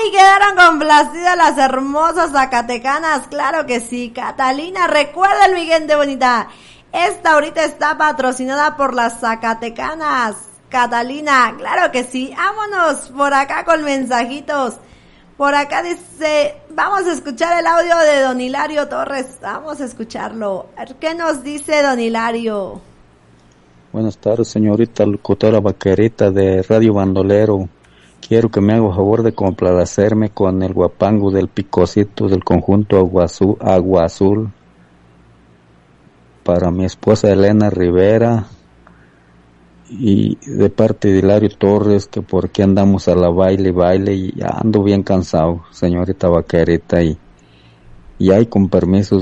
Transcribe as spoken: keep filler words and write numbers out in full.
Ay, quedaron complacidas las hermosas zacatecanas, claro que sí. Catalina, recuerda mi gente bonita, esta ahorita está patrocinada por las zacatecanas. Catalina, claro que sí. Vámonos por acá con mensajitos. Por acá dice, vamos a escuchar el audio de don Hilario Torres, vamos a escucharlo. ¿Qué nos dice don Hilario? Buenas tardes, señorita locutora vaquerita de Radio Bandolero. Quiero que me haga favor de complacerme con el guapango del picocito del conjunto Agua Azul, Agua Azul para mi esposa Elena Rivera y de parte de Hilario Torres, que porque andamos a la baile baile y ando bien cansado, señorita vaquerita, y, y hay con permiso